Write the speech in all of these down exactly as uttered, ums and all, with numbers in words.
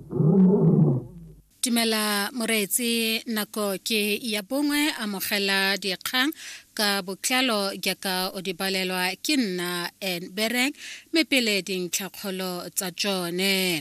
Tumela moretsi nako ke ya bongwe amogela dikgang ka botlalo jaka o di balelwa ke nna en bereng mepele dintlhakgolo tsa jone.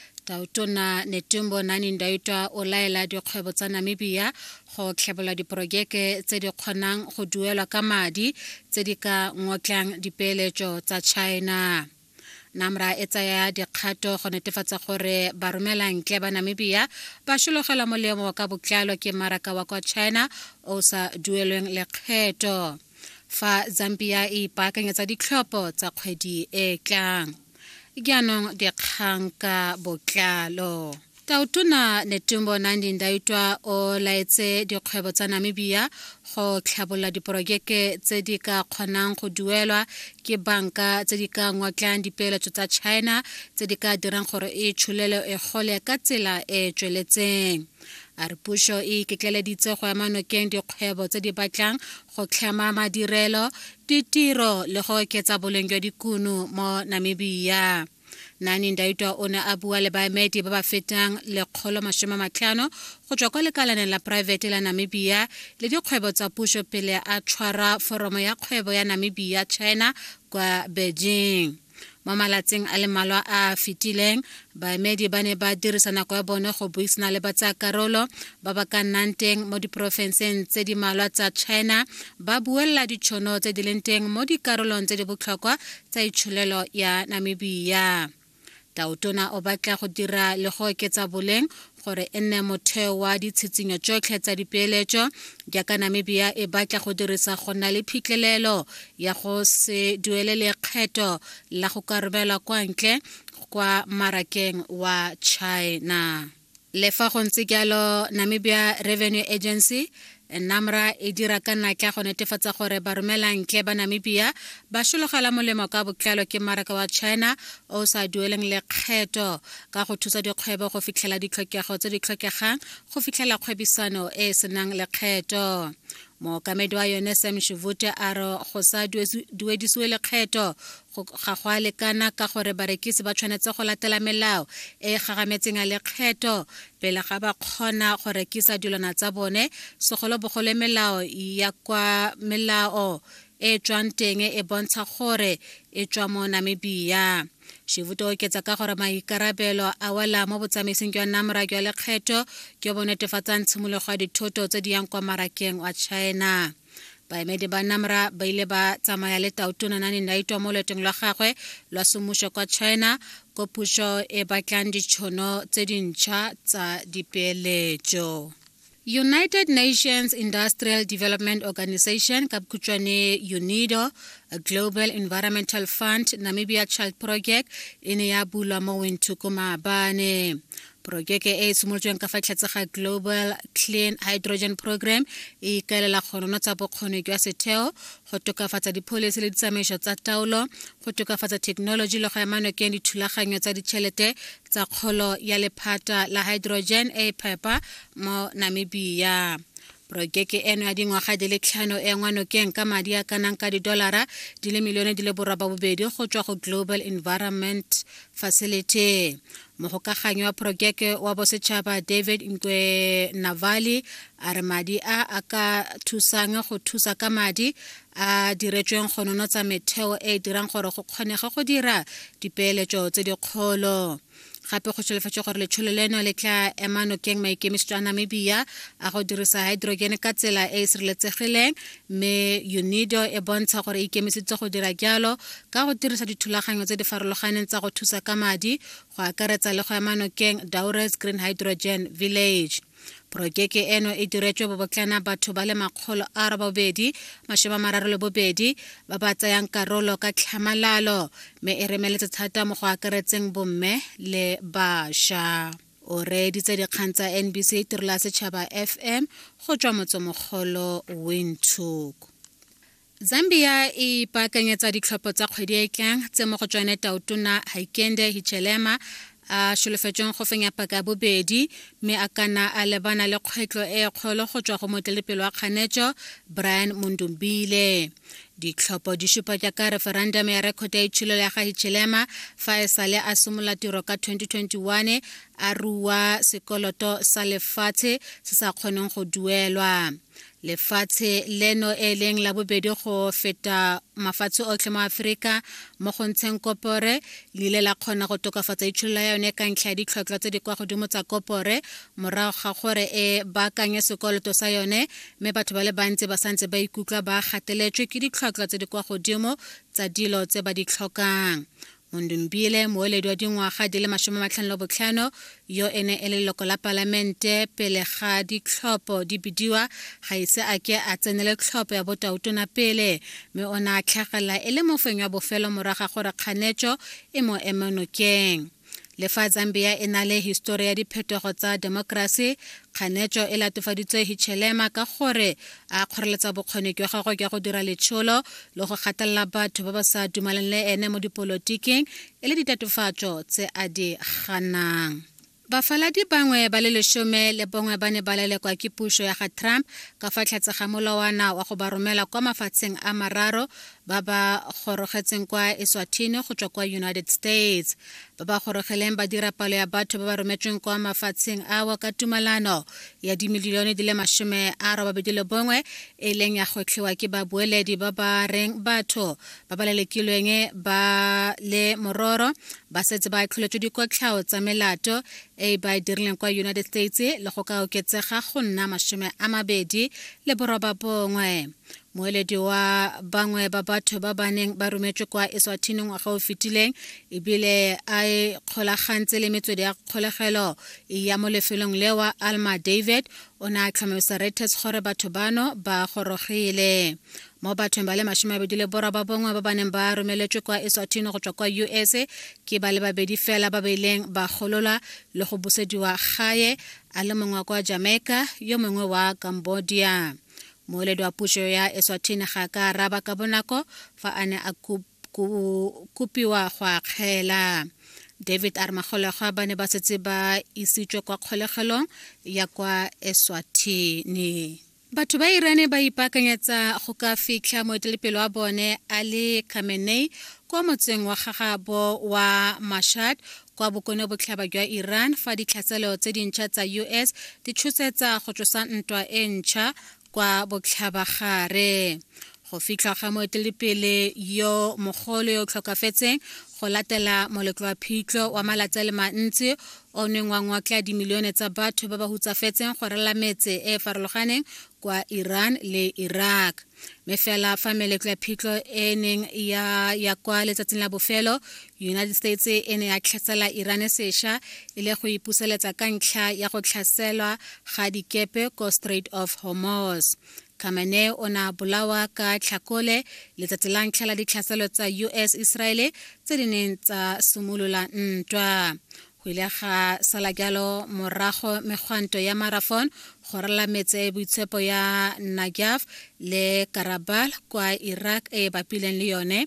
Tautona Netumbo Nandi-Ndaitwah o laela dikgwebo tsa Namibia go tlhabela diporojeke tse di kgonang go duelwa ka madi tse di ka ngotlang dipeeletso tsa China. Namra e tsaya dikgato go netefatsa gore baromelantle ba Namibia ba shologela molemo ka botlalo ke maraka wa kwa China o sa duelweng lekgetho. Fa Zambia e ipaakanyetsa ditlhopho tsa kgwedi e tlang. Jaanong dikgang ka botlalo. Tautona Netumbo Nandi-Ndaitwah o laetse dikgwebo tsa Namibia go tlhabolola diporojeke tse di ka kgonang go duelwa ke banka tse di ka ngotlang dipeeletso tsa China tse di ka dirang gore e tsholelo e gole ka tsela e tsweletseng. A re puso e iketleleditse go ema nokeng dikgwebo tse di batlang go tlhama madirelo, ditiro le go oketsa boleng jwa dikuno mo Namibia. Nandi-Ndaitwah o ne a bua le baemedi ba ba fetang lekgolo masome a matlhano go tswa kwa lekalaneng la private la Namibia le dikgwebo tsa puso pele a tshwara foromo ya kgwebo ya Namibia China kwa Beijing. Mo malatsing a le malwa a fetileng, baemedi ba ne ba dirisa nako ya bone go buisana le batsayakarolo ba ba ka nnang teng mo diporofenseng tse di malwa tsa China ba buella ditšhono tse di leng teng mo dikarolong tse di botlhokwa tsa itsholelo ya Namibia. Tautona o batla go dira le go oketsa boleng gore e nne motheo wa ditshitsinyo tsotlhe tsa dipeeletso jaaka Namibia e batla go dirisa go nna le phitlhelelo ya go se duele lekgetho la go ka romelwa kwa ntle kwa marakeng wa China. Le fa go ntse jalo, Namibia Revenue Agency Namra e dira ka natla go netefatsa gore baromelantle ba Namibia ba shologela molemo ka botlalo ke maraka wa China o sa dueleng lekgetho ka go thusa dikgwebo go fitlhela ditlhokego tse di tlhokegang go fitlhela kgwebisano e senang lekgetho. Mookamedi wa yone Sam Shivute a re go sa duedisiwe lekgetho ga go a lekana ka gore barekisi ba tshwanetse go latela melao e gagametseng a lekgetho pele ga ba kgona go rekisa dilwana tsa bone, segolobogolo melao ya kwa melao e tswang teng e bontsha gore e tswa mo Namibia. Shivute o oketsa ka gore maikarabelo a wela mo botsamaising jwa Namra jwa lekgetho jo bo netefatsang tshimologo ya dithoto tse di yang kwa marakeng wa China. Baemedi ba Namra ba ile ba tsamaya le Tautona Nandi-Ndaitwah mo loetong lwa gagwe lwa semmuso kwa China ko puso e batlang ditšhono tse dintšha tsa dipeeletso. United Nations Industrial Development Organization, kapkuchwane UNIDO, a Global Environmental Fund, Namibia Child Project, ine ya bulwa mo Windhoek Maabane. Projeke e simolotsweng ka fa tlase ga Global Clean Hydrogen Program e ikaelela go nonotsa bokgoni jwa setheo, go tokafatsa dipolisi le ditsamaiso tsa taolo, go tokafatsa technology le go ema nokeng dithulaganyo tsa ditšhelete tsa kgolo ya lephata la hydrogen e phepa mo Namibia. Projeke eno ya dingwaga di le tlhano e ngwanokeng ka madi a kanang ka didolara di le milione di le boraba bobedi go tswa go Global Environment Facility. Mogokaganyi wa projeke wa bosetšhaba David Nkwe-Navali a re madi a a ka thusang go thusa ka madi a diretsweng go nonotsa metheo e dirang gore go kgonega go dira dipeeletso tse dikgolo. Gape go tsholofetse gore letsholo leno le tla ema nokeng maikemisetso a Namibia a go dirisa hydrogen ka tsela e e sireletsegileng, mme UNIDO e bontsha gore e ikemisitse go dira jalo ka go dirisa dithulaganyo tse di farologaneng tsa go thusa ka madi go akaretsa le go ema nokeng Daures Green Hydrogen Village. Projeke eno e diretswe bobotlana batho ba le makgolo a robedi masome a mararo le bobedi ba ba tsayang karolo ka tlhamalalo, mme e remeletse thata mo go akaretseng bomme le bašwa. O reditse dikgang tsa N B C tirelo ya setšhaba F M go tswa motsomogolo Windhoek. Zambia e ipaakanyetsa ditlhopho tsa kgwedi e tlang tse mo go tsone Tautona Hakainde Hichilema a sholofetsweng go fenya paka bobedi me a kana a lebana le kgwetlo e kgolo go tswa go motelepele wa kganetso Brian Mundumbile. Ditlhopho di supa jaaka referendum ya record ya itshilo ya ga Hichilema fa e sale a simola tiro ka twenty twenty-one a rua sekoloto sa lefatshe se sa kgoneng go duelwa. Lefatshe leno e leng la bobedi go feta mafatshe otlhe mo Afrika mo go ntsheng kopore le ile la kgona go tokafatsa itshilo ya yone ka ntlha ya ditlhotlhwa tse di kwa godimo tsa kopore morago ga gore e baakanye sekoloto sa yone mme batho ba le bantsi ba santse ba ikutlwa ba gateletswe ke ditlhotlhwa tse di kwa godimo tsa dilo tse ba di tlhokang. Mundumbile moeledi wa dingwaga di le masome a matlhano le botlhano yo ene e le leloko la palamente pele ga ditlhopho di bidiwa ga ise a ke a tsenele tlhopho ya botautona pele mme ona a tlhagela e le mofeng wa bofelo moraga gore kganetso e mo emenokeng. Le fa Zambia e na le histori ya diphetogo tsa demokrasi, kganetso e latofaditswe Hichilema ka gore a kgoreletsa bokgoni jwa gagwe jwa go dira letsholo le go gatelela batho ba ba sa dumelaneng le ene mo dipolotiking e le ditatofatso tse a di ganang. Bafaladi bangwe ba le lesome le bongwe ba ne ba lelekwa ke puso ya ga Trump ka fa tlhatse ga molawana wa go ba romela kwa mafatsheng a mararo ba ba gorogetseng kwa Eswatini go tswa kwa United States. Ba ba gorogeleng ba dira palo ya batho ba ba rometsweng kwa mafatsheng a wa ka tumalano ya dimilione di le masome a robedi le bongwe e leng ya gotlhiwa ke ba boeledi ba ba reng batho ba ba lelekilweng ba le mororo ba setse ba tlholetswe dikotlhao tsa melato e ba dirileng kwa United States le go ka oketsega go nna masome a mabedi le boroba bongwe. Moeledi wa bangwe ba batho ba baneng ba rometswe kwa Eswatini ngwaga o fetileng ebile a e kgolagantse le metswedi ya kgolegelo ya mo lefelong lewa Alma David o ne a tlhomamisa Reuters gore batho bano ba gorogile. Mo bathong ba le masome a mabedi le boroba bongwe ba baneng ba romeletswe kwa Eswatini go tswa kwa U S ke ba le babedi fela ba ba ileng ba golola le go busediwa gae a le mongwe kwa Jamaica yo mongwe wa Cambodia. Moeledi wa puso ya Eswatini ga ka raba ka bonako fa ane a kupiwa go akgela. David Armagolego ba ne ba setse ba isitswe kwa kgolegelong ya kwa Eswatini. Batho ba Iran ba ipakanyetsa go ka fitlha moetelepele wa bone Ali Khamenei kwa motseng wa gagabo wa Mashhad kwa bokone botlhaba jwa Iran fa ditlhaselo tse dintšha tsa U S di tshosetsa go tlosa ntwa e ntšha kwa botlhabagare. Go fitlha ga moetelepele yo mogolo yo tlhokafetseng go latela moleklo wa phitlho wa malatsi le mantsi o neng wa ngwakla dimilione tsa batho ba ba hutsafetseng go rela metse e farologaneng kwa Iran le Iraq. Me fela fa meleklo ya phitlho e neng ya ya kwa letsatsing la bofelo United States e ne ya tlhasela Iran sesha ile go ipuseletsa ka ntlha ya go tlhaselwa ga dikepe ko Strait of Hormuz. Khamenei ona bolawa ka tlhakole letsatsi la ntlha la ditlhaselo tsa U S Israel tse di neng tsa simolola ntwa. Go ile ga sala jalo morago megwanto ya Marathon go rela metse boitshepo ya Najaf le Karabal kwa Iraq e bapileng le yone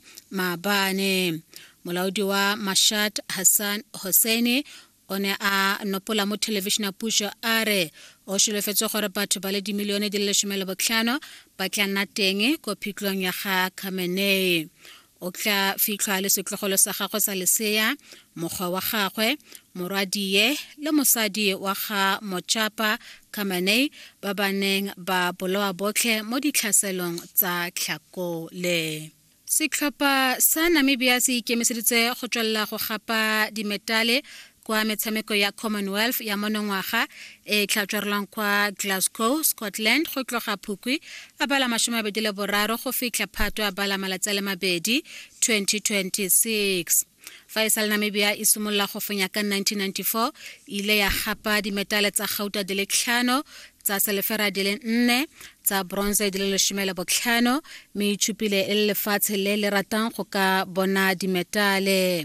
maabane. Molaodi wa Mashhad Hassan Hosseini o ne a nopola mo television ya puso a re o solofetse gore batho ba le dimilione di le lesome le botlhano ba tla nna teng ko phitlhong ya ga Khamenei. O tla fitlha le setlogolo sa gagwe sa lesea, mogwa wa gagwe, morwadie le mosadi wa ga Mochapa Khamenei ba baneng ba bolawa botlhe mo ditlhaselong tsa tlhakole. Setlhopha sa Namibia se ikemiseditse go tswelela go gapa dimetale kwa metshameko ya Commonwealth ya monongwaga e tlhatswarelwang kwa Glasgow, Scotland go tloga Phukwi a bala masome a mabedi le boraro go fitlha Phatwe a bala malatsi a le mabedi twenty twenty-six. Fa e sale Namibia e simolola go fenya ka nineteen ninety-four ile ya gapa dimetale tsa gauta di le tlhano tsa silefera di le nne tsa bronze di le lesome le botlhano mme e tshupile e le lefatshe le le ratang go ka bona dimetale.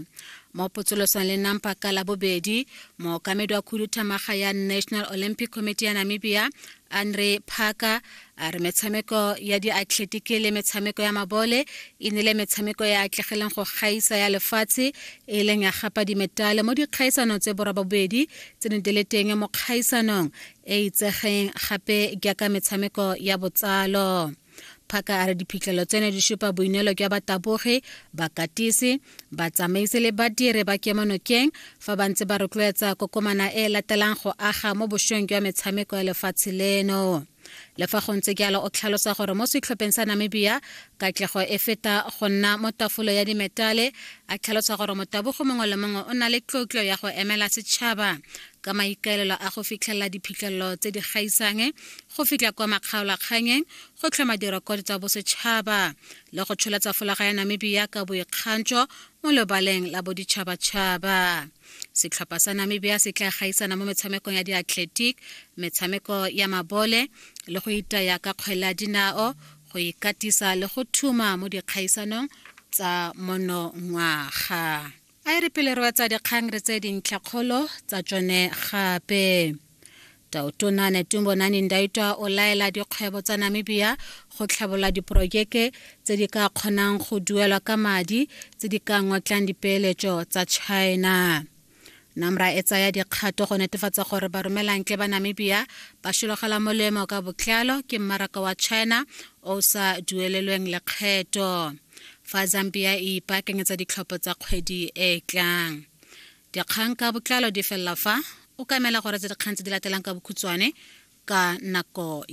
mo potsolosong le nampa ka la bobedi mookamedi wa khuduthamaga ya National Olympic Committee ya Namibia Andre Parker a re metshameko ya diatletiki le metshameko ya mabole e nile metshameko ya atlegeleng go gaisa ya lefatshe e leng ya gapa dimetale mo dikgaisano tse borabobedi tse di le teng mo kgaisanong e itsegeng gape ka metshameko ya botsalo. Parker a re diphitlhelo tseno di supa boinelo jwa batabogi bakatisi batsamaisi le badiri ba kemonokeng fa ba ntse ba rotloetsa kokomana e latelang go aga mo bošweng jwa metshameko ya lefatshe leno. Le fa go ntse jalo o tlhalosa gore mo setlhopheng sa Namibia katlego e feta go nna mo tafolo ya dimetale a tlhalosa gore motabogo mongwe le mongwe o na le tlotlo ya go emela setšhaba ka maikaelelo a go fitlhelela diphitlhelelo tse di gaisang go fitlha kwa makgaolakganyeng go tlhoma direkoto tsa bosetšhaba le go tsholetsa folaga ya Namibia ka boikgantsho mo lebaleng la boditšhabatšhaba. Setlhopha sa Namibia se tla gaisana mo metshamekong ya diatletic, metshameko ya mabole le go itaya ka kgwele ya dinao, go ikatisa le go thuma mo dikgaisanong tsa monongwaga. A re pele re tsa dikgang re tse dintlhakgolo tsa tsone gape. Tautona Netumbo Nandi-Ndaitwah o laela dikgwebo tsa Namibia go tlhabola diporojeke tse di ka kgonang go duelwa ka madi tse di ka ngwatlang dipeeletso tsa China. Namra e tsaya dikgato go netefatsa gore baromelantle ba Namibia ba shilogela molemo ka botlalo ke mmaraka wa China o sa duelelweng lekgetho. Fa Zambia e ipaakanyetsa ditlhopho tsa kgwedi e tlang. Dikgang ka botlalo di fella fa o kamela gore tse dikgang tse di latelang ka bokhutswane ka nako